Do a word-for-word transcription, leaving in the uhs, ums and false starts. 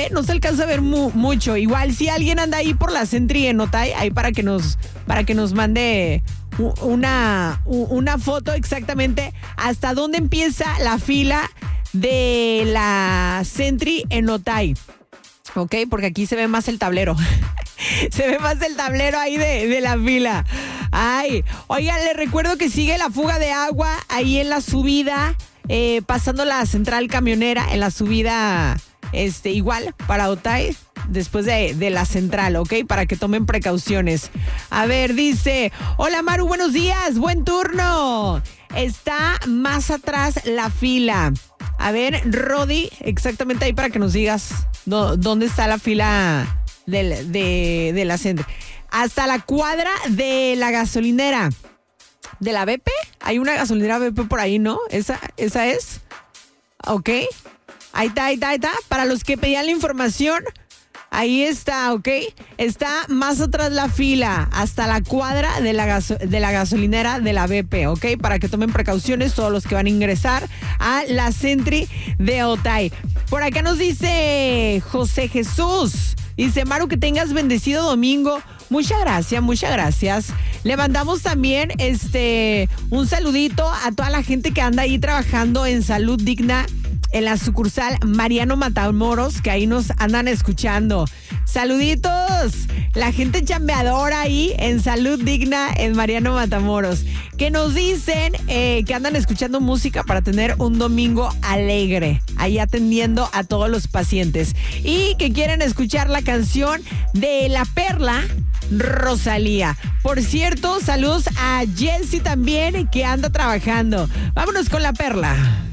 No se alcanza a ver mu- mucho. Igual si alguien anda ahí por la Sentry en Otay, ahí para que nos, para que nos mande una, una foto exactamente hasta dónde empieza la fila de la Sentry en Otay. Ok, porque aquí se ve más el tablero. Se ve más el tablero ahí de, de la fila. Ay, oigan, les recuerdo que sigue la fuga de agua ahí en la subida, eh, pasando la central camionera, en la subida, este, igual, para Otay, después de, de la central, ¿ok? Para que tomen precauciones. A ver, dice, hola Maru, buenos días, buen turno. Está más atrás la fila. A ver, Rodi, exactamente ahí para que nos digas do, dónde está la fila de, de, de la central. Hasta la cuadra de la gasolinera. ¿De la B P? Hay una gasolinera B P por ahí, ¿no? ¿Esa, esa es? Ok. Ahí está, ahí está, ahí está. Para los que pedían la información, ahí está, ¿ok? Está más atrás la fila, hasta la cuadra de la, gaso- de la gasolinera de la B P, ¿ok? Para que tomen precauciones todos los que van a ingresar a la Sentry de Otay. Por acá nos dice José Jesús. Dice, Maru, que tengas bendecido domingo. Muchas gracias, muchas gracias. Le mandamos también este un saludito a toda la gente que anda ahí trabajando en Salud Digna en la sucursal Mariano Matamoros, que ahí nos andan escuchando. Saluditos, la gente chambeadora ahí en Salud Digna en Mariano Matamoros, que nos dicen eh, que andan escuchando música para tener un domingo alegre, ahí atendiendo a todos los pacientes, y que quieren escuchar la canción de La Perla, Rosalía. Por cierto, saludos a Jessy también, que anda trabajando. Vámonos con La Perla.